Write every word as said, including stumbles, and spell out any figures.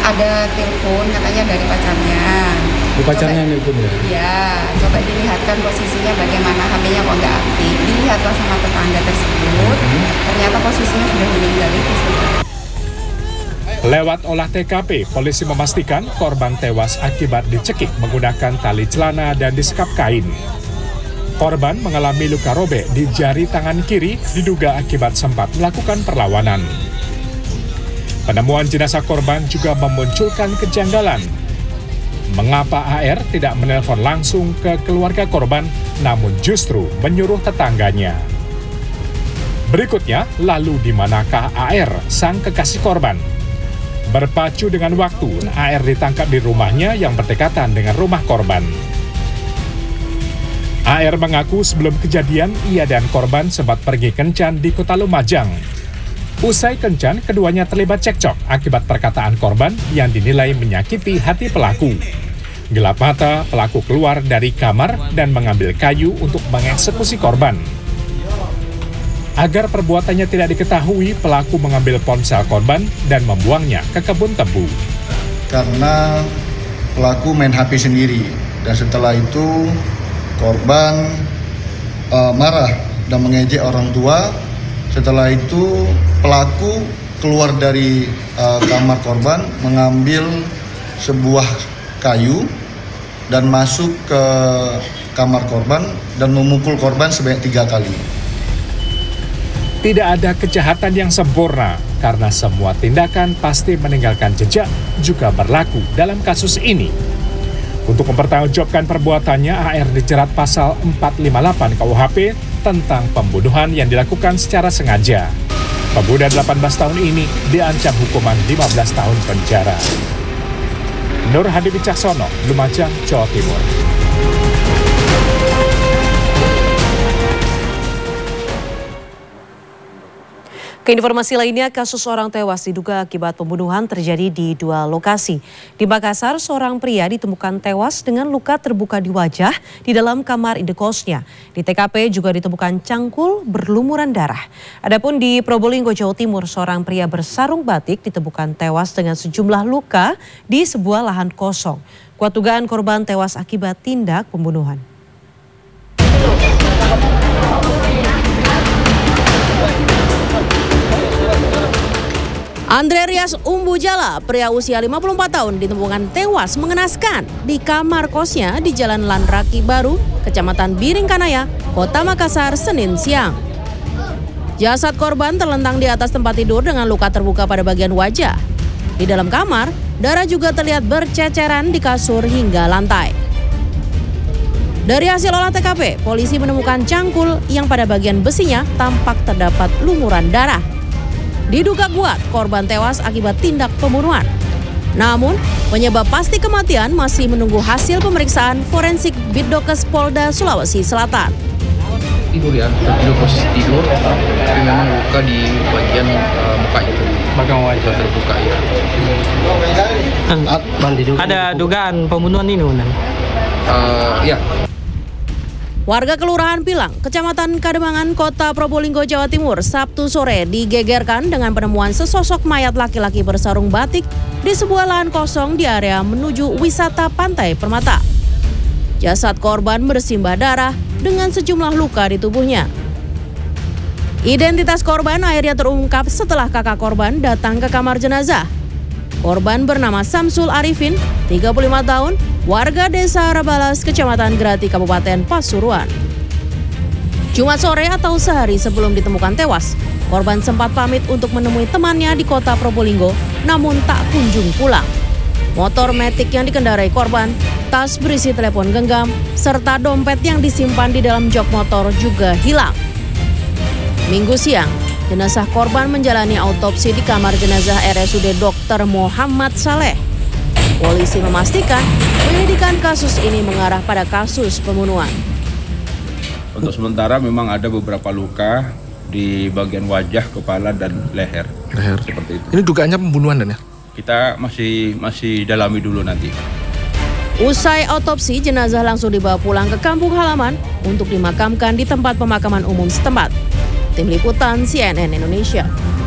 ada telepon katanya dari pacarnya. Bu pacarnya nelpon ya? Iya, coba dilihatkan posisinya bagaimana, H P-nya kok nggak aktif. Dilihatlah sama tetangga tersebut, hmm. ternyata posisinya sudah meninggal itu sudah. Lewat olah T K P, polisi memastikan korban tewas akibat dicekik menggunakan tali celana dan disekap kain. Korban mengalami luka robek di jari tangan kiri, diduga akibat sempat melakukan perlawanan. Penemuan jenazah korban juga memunculkan kejanggalan. Mengapa A R tidak menelpon langsung ke keluarga korban, namun justru menyuruh tetangganya? Berikutnya, lalu di manakah A R, sang kekasih korban? Berpacu dengan waktu, A R ditangkap di rumahnya yang berdekatan dengan rumah korban. A R mengaku sebelum kejadian, ia dan korban sempat pergi kencan di Kota Lumajang. Usai kencan, keduanya terlibat cekcok akibat perkataan korban yang dinilai menyakiti hati pelaku. Gelap mata, pelaku keluar dari kamar dan mengambil kayu untuk mengeksekusi korban. Agar perbuatannya tidak diketahui, pelaku mengambil ponsel korban dan membuangnya ke kebun tebu. Karena pelaku main H P sendiri, dan setelah itu korban uh, marah dan mengejek orang tua. Setelah itu pelaku keluar dari uh, kamar korban, mengambil sebuah kayu dan masuk ke kamar korban dan memukul korban sebanyak tiga kali. Tidak ada kejahatan yang sempurna, karena semua tindakan pasti meninggalkan jejak, juga berlaku dalam kasus ini. Untuk mempertanggungjawabkan perbuatannya, A R dijerat pasal empat lima delapan K U H P tentang pembunuhan yang dilakukan secara sengaja. Pemuda delapan belas tahun ini diancam hukuman lima belas tahun penjara. Nur Hadi Wicaksono, Lumajang, Jawa Timur. Keinformasi lainnya, kasus seorang tewas diduga akibat pembunuhan terjadi di dua lokasi. Di Makassar, seorang pria ditemukan tewas dengan luka terbuka di wajah di dalam kamar indekosnya. Di T K P juga ditemukan cangkul berlumuran darah. Adapun di Probolinggo, Jawa Timur, seorang pria bersarung batik ditemukan tewas dengan sejumlah luka di sebuah lahan kosong. Kuat dugaan korban tewas akibat tindak pembunuhan. Andre Rias Umbujala, pria usia lima puluh empat tahun, ditemukan tewas mengenaskan di kamar kosnya di Jalan Lanraki Baru, Kecamatan Biringkanaya, Kota Makassar, Senin siang. Jasad korban terlentang di atas tempat tidur dengan luka terbuka pada bagian wajah. Di dalam kamar, darah juga terlihat berceceran di kasur hingga lantai. Dari hasil olah T K P, polisi menemukan cangkul yang pada bagian besinya tampak terdapat lumuran darah. Diduga kuat korban tewas akibat tindak pembunuhan. Namun, penyebab pasti kematian masih menunggu hasil pemeriksaan forensik Bitdokes Polda Sulawesi Selatan. Tidur ya, tertidur posisi tidur, tapi memang luka di bagian uh, muka itu. Bagian wajah terbuka ya. Ada dugaan pembunuhan ini, Unan? Uh, ya. Warga Kelurahan Pilang, Kecamatan Kademangan, Kota Probolinggo, Jawa Timur, Sabtu sore digegerkan dengan penemuan sesosok mayat laki-laki bersarung batik di sebuah lahan kosong di area menuju wisata Pantai Permata. Jasad korban bersimbah darah dengan sejumlah luka di tubuhnya. Identitas korban akhirnya terungkap setelah kakak korban datang ke kamar jenazah. Korban bernama Samsul Arifin, tiga puluh lima tahun, warga Desa Rabalas, Kecamatan Grati, Kabupaten Pasuruan. Jumat sore atau sehari sebelum ditemukan tewas, korban sempat pamit untuk menemui temannya di Kota Probolinggo, namun tak kunjung pulang. Motor metik yang dikendarai korban, tas berisi telepon genggam, serta dompet yang disimpan di dalam jok motor juga hilang. Minggu siang, jenazah korban menjalani autopsi di kamar jenazah R S U D Dokter Muhammad Saleh. Polisi memastikan penyelidikan kasus ini mengarah pada kasus pembunuhan. Untuk sementara memang ada beberapa luka di bagian wajah, kepala, dan leher. Leher. Seperti itu. Ini dugaannya pembunuhan dan ya? Kita masih masih dalami dulu nanti. Usai autopsi, jenazah langsung dibawa pulang ke kampung halaman untuk dimakamkan di tempat pemakaman umum setempat. Tim Liputan C N N Indonesia.